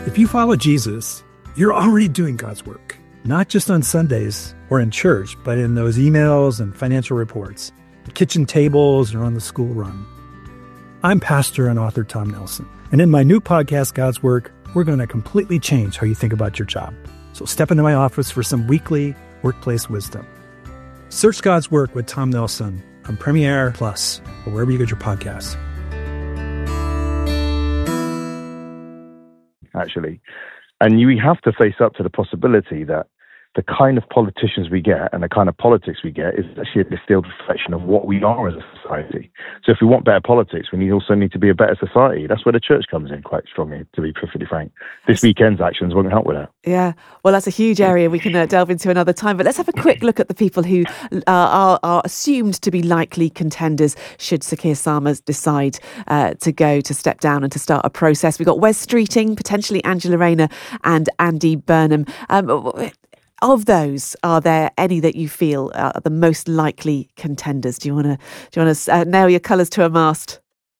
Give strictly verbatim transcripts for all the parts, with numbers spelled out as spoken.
If you follow Jesus, you're already doing God's work, not just on Sundays or in church, but in those emails and financial reports, the kitchen tables, or on the school run. I'm pastor and author Tom Nelson, and in my new podcast, God's Work, we're going to completely change how you think about your job. So step into my office for some weekly workplace wisdom. Search God's Work with Tom Nelson on Premiere Plus or wherever you get your podcasts. Actually, and you have to face up to the possibility that the kind of politicians we get and the kind of politics we get is actually a distilled reflection of what we are as a society. So if we want better politics, we need also need to be a better society. That's where the church comes in quite strongly, to be perfectly frank. This weekend's actions won't help with that. Yeah, well, that's a huge area we can uh, delve into another time. But let's have a quick look at the people who uh, are, are assumed to be likely contenders should Sir Keir Starmer decide uh, to go, to step down and to start a process. We've got Wes Streeting, potentially Angela Rayner and Andy Burnham. Um, Of those, are there any that you feel are the most likely contenders? Do you want to do you want to uh, nail your colours to a mast?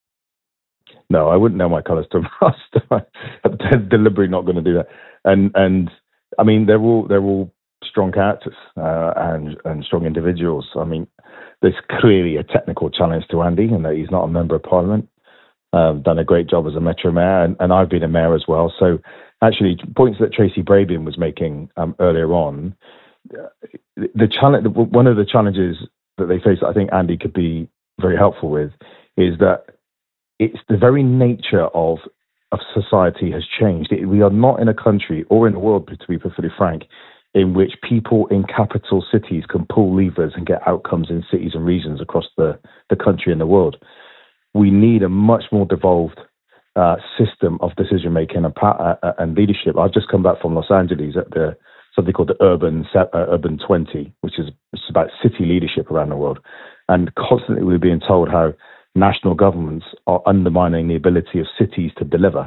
No, I wouldn't nail my colours to a mast. I'm deliberately not going to do that. And and I mean, they're all they're all strong characters uh, and and strong individuals. I mean, there's clearly a technical challenge to Andy, in that he's not a member of Parliament. Um, done a great job as a Metro Mayor, and, and I've been a mayor as well. So actually, points that Tracy Brabian was making um, earlier on, uh, the challenge, one of the challenges that they face, I think Andy could be very helpful with, is that it's the very nature of of society has changed. It, we are not in a country or in the world, to be perfectly frank, in which people in capital cities can pull levers and get outcomes in cities and regions across the, the country and the world. We need a much more devolved uh, system of decision making and, uh, and leadership. I've just come back from Los Angeles at the something called the Urban uh, Urban twenty, which is it's about city leadership around the world. And constantly we're being told how national governments are undermining the ability of cities to deliver.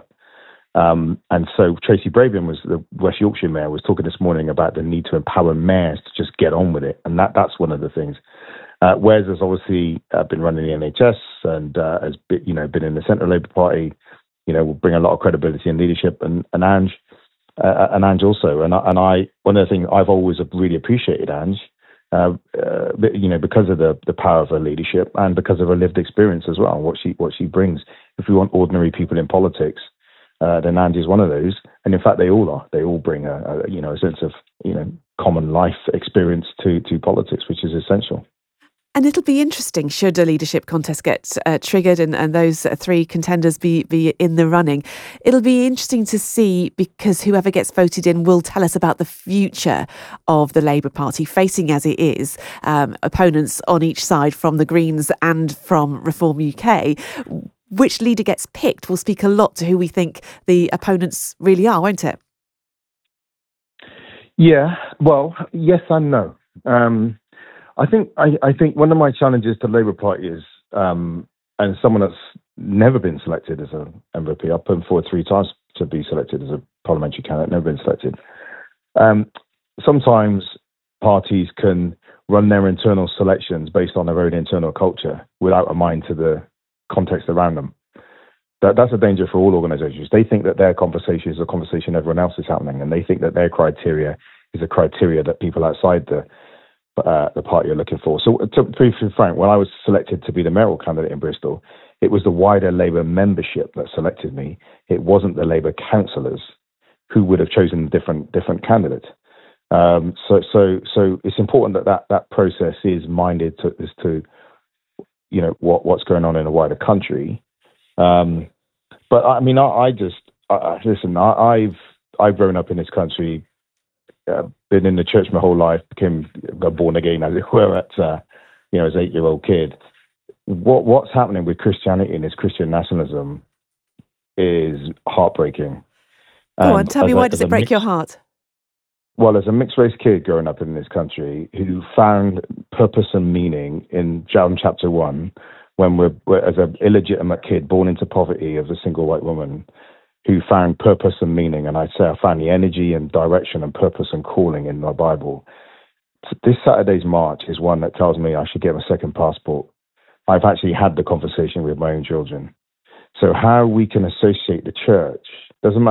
Um, and so Tracy Brabian, was the West Yorkshire mayor, was talking this morning about the need to empower mayors to just get on with it, and that that's one of the things. Uh, Wes has obviously uh, been running the N H S and uh, has been, you know, been in the Centre Labour Party. You know, will bring a lot of credibility and leadership. And, and Ange, uh, and Ange also. And I, and I, one of the things I've always really appreciated Ange, uh, uh, you know, because of the the power of her leadership and because of her lived experience as well, what she what she brings. If we want ordinary people in politics, uh, then Ange is one of those. And in fact, they all are. They all bring a, a you know a sense of you know common life experience to to politics, which is essential. And it'll be interesting should a leadership contest get uh, triggered and, and those three contenders be, be in the running. It'll be interesting to see, because whoever gets voted in will tell us about the future of the Labour Party, facing as it is um, opponents on each side from the Greens and from Reform U K. Which leader gets picked will speak a lot to who we think the opponents really are, won't it? Yeah, well, yes and no. Um I think I, I think one of my challenges to Labour Party is, um, and someone that's never been selected as an M V P, I've put forward three times to be selected as a parliamentary candidate, never been selected. Um, sometimes parties can run their internal selections based on their own internal culture without a mind to the context around them. That, that's a danger for all organisations. They think that their conversation is a conversation everyone else is having, and they think that their criteria is a criteria that people outside the Uh, the party you're looking for. So to be frank, when I was selected to be the mayoral candidate in Bristol, it was the wider Labour membership that selected me. It wasn't the Labour councillors who would have chosen a different different candidate. Um, so so so it's important that, that that process is minded to as to you know what what's going on in the wider country. Um, but I mean, I, I just I, listen. I, I've I've grown up in this country. Uh, been in the church my whole life, became got born again as it were at uh, you know as an eight-year-old kid. What what's happening with Christianity and this Christian nationalism is heartbreaking. Go and on, tell me a, why does it break mixed, your heart? Well, as a mixed race kid growing up in this country who found purpose and meaning in John chapter one, when we're, we're as an illegitimate kid born into poverty of a single white woman, who found purpose and meaning, and I'd say I found the energy and direction and purpose and calling in my Bible. This Saturday's march is one that tells me I should get a second passport. I've actually had the conversation with my own children. So how we can associate the church, doesn't matter